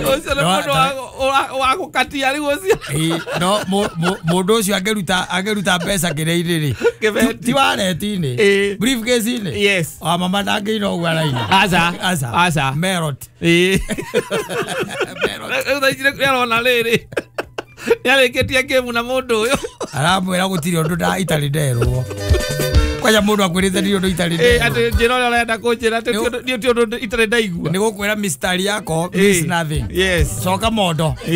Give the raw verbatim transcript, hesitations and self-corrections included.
Ucio nĩ mũndũ wa gũkatia rĩu ũcio. No mũndũ ũcio angĩruta angĩruta mbeca kĩrĩa-inĩ ti wallet-inĩ briefcase-inĩ. Yes. O mama ndangĩina ũguo araina. Aca Aca. Aca. Merot. Nĩarona rĩrĩ nĩarĩkĩtie game na mũndũ ũyũ aramwĩra gũtirĩ ũndũ nda itarĩ nderwo. Kwaja mũndũ akwĩrĩte nĩ ũndũ itarĩ nderwo. Eh atĩ njĩra ũrĩa ũrenda kũnjĩra atĩ ti ũndũ itarĩ ndaigua. Nĩ gũkwĩra mistari yako means nothing. Yes. Coka mondo.